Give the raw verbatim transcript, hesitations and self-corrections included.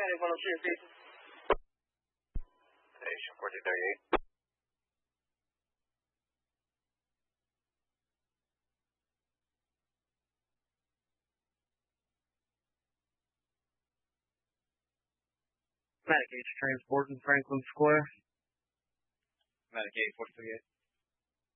County one oh two, please. Station fourteen thirty-eight. Medicaid transport in Franklin Square. Medicaid fourteen thirty-eight.